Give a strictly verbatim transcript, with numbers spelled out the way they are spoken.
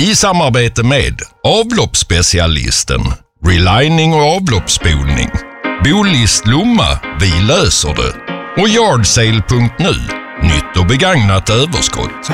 I samarbete med avloppsspecialisten, relining och avloppsspolning, Bolist Lomma, vi löser det, och Yardsale punkt nu, nytt och begagnat överskott.